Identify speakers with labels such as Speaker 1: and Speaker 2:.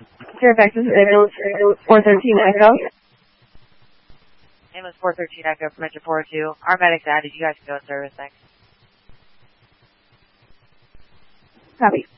Speaker 1: Fairfax is ambulance 413 Echo.
Speaker 2: Ambulance 413 Echo from Metro 402. Our medics added. You guys can go in service. Thanks.
Speaker 1: Copy.